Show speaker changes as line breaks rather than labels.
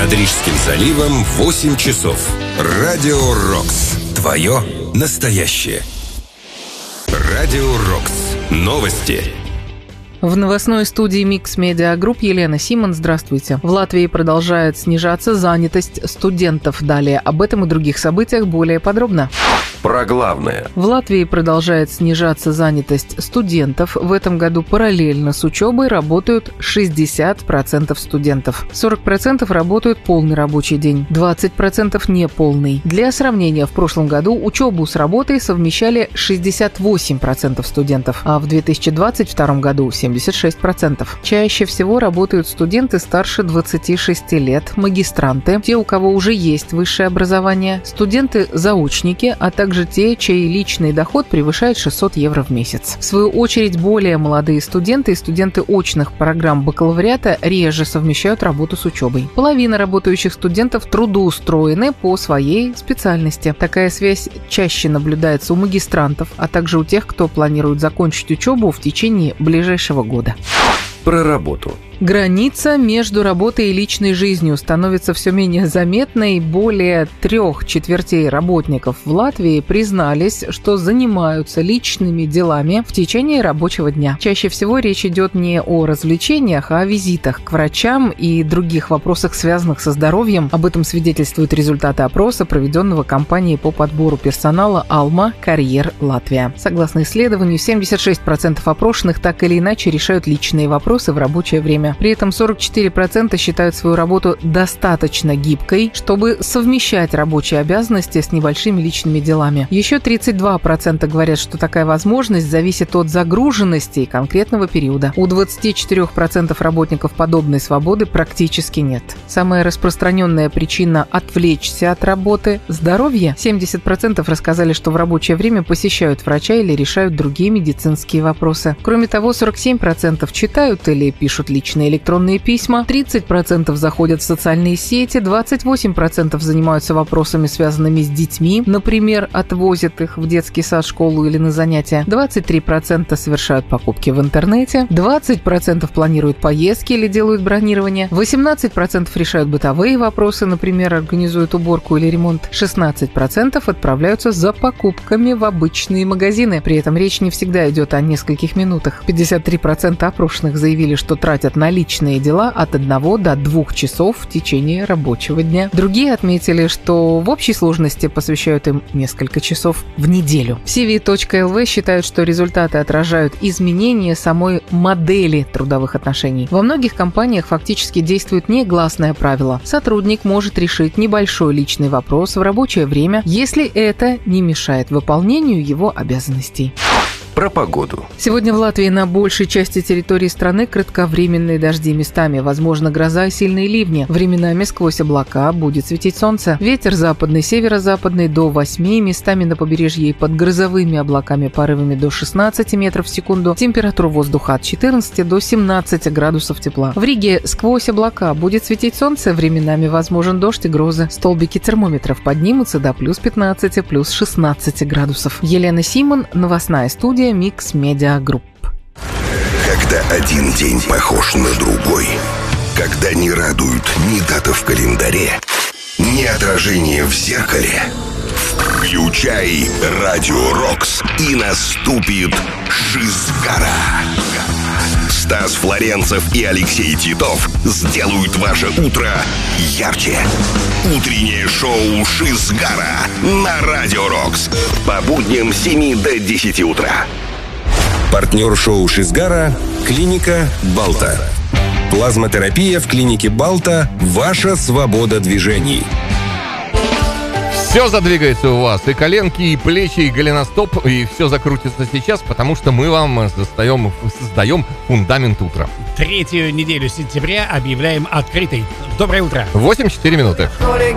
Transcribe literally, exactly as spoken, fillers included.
Над Рижским заливом восемь часов. Радио Рокс. Твое настоящее. Радио Рокс. Новости.
В новостной студии Mix Media Group Елена Симон. Здравствуйте. В Латвии продолжает снижаться занятость студентов. Далее об этом и других событиях более подробно.
Про главное.
В Латвии продолжает снижаться занятость студентов. В этом году параллельно с учебой работают шестьдесят процентов студентов. сорок процентов работают полный рабочий день, двадцать процентов неполный. Для сравнения, в прошлом году учебу с работой совмещали шестьдесят восемь процентов студентов, а в две тысячи двадцать втором году семьдесят шесть процентов. Чаще всего работают студенты старше двадцати шести лет, магистранты, те, у кого уже есть высшее образование, студенты-заочники, а также также те, чей личный доход превышает шестьсот евро в месяц. В свою очередь, более молодые студенты и студенты очных программ бакалавриата реже совмещают работу с учебой. Половина работающих студентов трудоустроены по своей специальности. Такая связь чаще наблюдается у магистрантов, а также у тех, кто планирует закончить учебу в течение ближайшего года.
Про работу.
Граница между работой и личной жизнью становится все менее заметной. Более трех четвертей работников в Латвии признались, что занимаются личными делами в течение рабочего дня. Чаще всего речь идет не о развлечениях, а о визитах к врачам и других вопросах, связанных со здоровьем. Об этом свидетельствуют результаты опроса, проведенного компанией по подбору персонала Alma Career Латвия. Согласно исследованию, семьдесят шесть процентов опрошенных так или иначе решают личные вопросы в рабочее время. При этом сорок четыре процента считают свою работу достаточно гибкой, чтобы совмещать рабочие обязанности с небольшими личными делами. Еще тридцать два процента говорят, что такая возможность зависит от загруженности и конкретного периода. У двадцати четырёх процентов работников подобной свободы практически нет. Самая распространенная причина отвлечься от работы – здоровье. семьдесят процентов рассказали, что в рабочее время посещают врача или решают другие медицинские вопросы. Кроме того, сорок семь процентов читают или пишут личные электронные письма, тридцать процентов заходят в социальные сети, двадцать восемь процентов занимаются вопросами, связанными с детьми, например, отвозят их в детский сад, школу или на занятия, двадцать три процента совершают покупки в интернете, двадцать процентов планируют поездки или делают бронирование, восемнадцать процентов решают бытовые вопросы, например, организуют уборку или ремонт, шестнадцать процентов отправляются за покупками в обычные магазины. При этом речь не всегда идет о нескольких минутах. пятьдесят три процента опрошенных заявили, что тратят на личные дела от одного до двух часов в течение рабочего дня. Другие отметили, что в общей сложности посвящают им несколько часов в неделю. си ви точка эл ви считают, что результаты отражают изменения самой модели трудовых отношений. Во многих компаниях фактически действует негласное правило. Сотрудник может решить небольшой личный вопрос в рабочее время, если это не мешает выполнению его обязанностей.
Про погоду.
Сегодня в Латвии на большей части территории страны кратковременные дожди, местами возможно гроза и сильные ливни. Временами сквозь облака будет светить солнце. Ветер западный, северо-западный до восьми, местами на побережье и под грозовыми облаками порывами до шестнадцати метров в секунду. Температура воздуха от четырнадцати до семнадцати градусов тепла. В Риге сквозь облака будет светить солнце, временами возможен дождь и грозы. Столбики термометров поднимутся до плюс пятнадцати, плюс шестнадцати градусов. Елена Симон, новостная студия Mix Media Group.
Когда один день похож на другой, когда не радует ни дата в календаре, ни отражение в зеркале, включай Радио Рокс, и наступит Шизгара. Стас Флоренцев и Алексей Титов сделают ваше утро ярче. Утреннее шоу Шизгара на Радио Рокс. По будням с семи до десяти утра. Партнер шоу Шизгара – клиника Балта. Плазмотерапия в клинике Балта – ваша свобода движений.
Все задвигается у вас, и коленки, и плечи, и голеностоп, и все закрутится сейчас, потому что мы вам создаем, создаем фундамент утра.
Третью неделю сентября объявляем открытой. Доброе утро.
восемь четыре минуты.
Коли